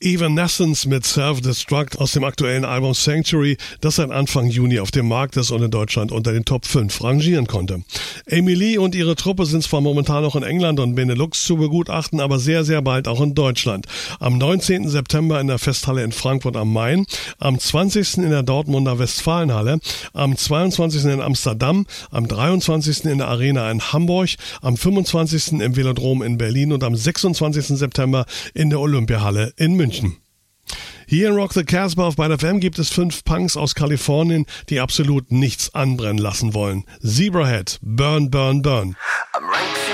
Evanescence mit Self-Destruct aus dem aktuellen Album Sanctuary, das seit Anfang Juni auf dem Markt ist und in Deutschland unter den Top 5 rangieren konnte. Amy Lee und ihre Truppe sind zwar momentan noch in England und Benelux zu begutachten, aber sehr, sehr bald auch in Deutschland. Am 19. September in der Festhalle in Frankfurt am Main, am 20. in der Dortmunder Westfalenhalle, am 22. in Amsterdam, am 23. in der Arena in Hamburg, am 25. im Velodrom in Berlin und am 26. September in der Olympiahalle in München. Hier in Rock the Casbah auf Byte FM gibt es 5 Punks aus Kalifornien, die absolut nichts anbrennen lassen wollen. Zebrahead, Burn, Burn, Burn.